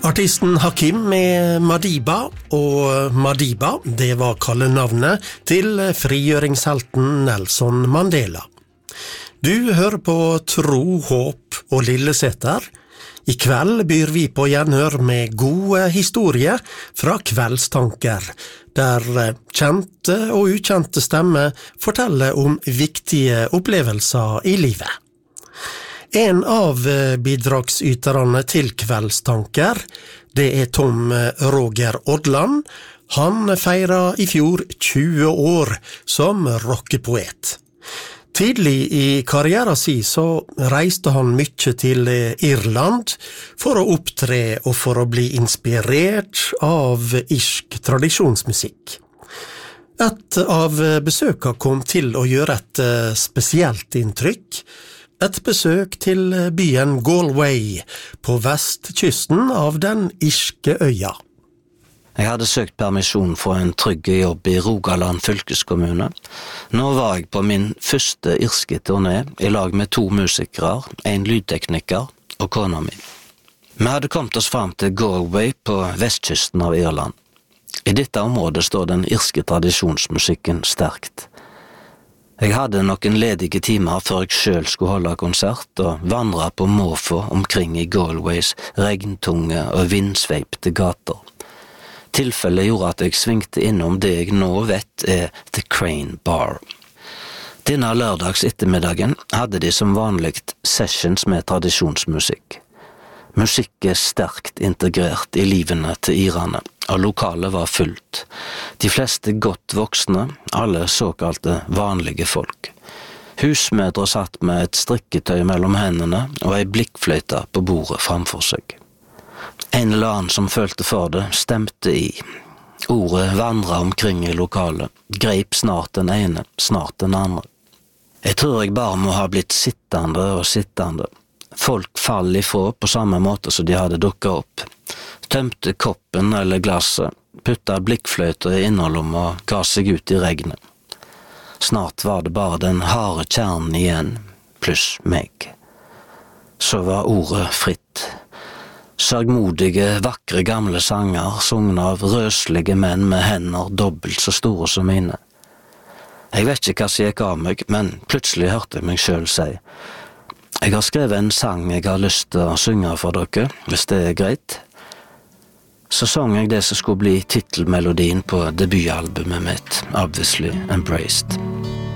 Artisten Hakim med Madiba, og Madiba, det var kallenavnet til frigjøringshelten Nelson Mandela. Du hører på Tro, Håp og Lilleseter. I kveld byr vi på gjenhør med gode historier fra Kveldstanker, der kjente og ukjente stemmer forteller om viktige opplevelser i livet. En av bidragsyterne til Kveldstanker, det er Tom Roger Odland. Han feiret i fjor 20 år som rockepoet. Tidlig i karrieren sin så reiste han mye til Irland for å opptre og for å bli inspirert av irsk tradisjonsmusikk. Et av besøkene kom til å gjøre et spesielt inntrykk. Et besøk til byen Galway på vestkysten av den irske øya. Jeg hadde søkt permisjon for en trygg jobb i Rogaland fylkeskommune. Nå var jeg på min første irske turné i lag med 2 musikere, en lydtekniker og kona mi. Vi hadde kommet oss fram til Galway på vestkysten av Irland. I dette området står den irske tradisjonsmusikken sterkt. Jeg hadde noen ledige timer før jeg selv skulle holde konsert og vandre på måfå omkring i Galways regntunge og vindsveipte gater. Tilfellet gjorde at jeg svingte innom det jeg nå vet er The Crane Bar. Denne lørdags ettermiddagen hadde de som vanligt sessions med tradisjonsmusikk. Musikk er sterkt integrert i livene til irene, og lokalet var fullt. De fleste godt voksne, alle såkalte vanlige folk. Husmødre satt med et strikketøy mellom hendene og ei blikkfløyte på bordet framfor seg. En eller annen som følte for det, stemte i. Ordet vandret omkring i lokalet, greip snart den ene, snart den andre. Jeg tror jeg bare må ha blitt sittende og sittende. Folk fall ifra på samme måte som de hadde dukket opp. Tømte koppen eller glasset, putta blikkfløyter i innerlomma og ga seg ut i regnet. Snart var det bare den harde kjernen igjen, pluss meg. Så var ordet fritt. Sørgmodige, vakre gamle sanger, sungne av røslige menn med hender dobbelt så store som mine. Jeg vet ikke hva som gikk av meg, men plutselig hørte jeg meg selv si: Jeg har skrevet en sang jeg har lyst til å synge for dere, hvis det er greit. Så sang jeg det som skulle bli titelmelodien på debutalbumet mitt, Obviously Embraced.